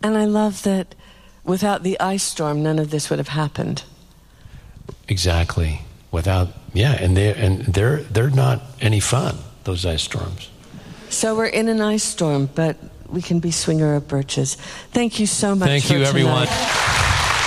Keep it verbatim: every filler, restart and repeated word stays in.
And I love that without the ice storm, none of this would have happened. Exactly. Without, yeah, and they're, and they're, they're not any fun, those ice storms. So we're in an ice storm, but we can be swinger of birches. Thank you so much. Thank for you, everyone. tonight.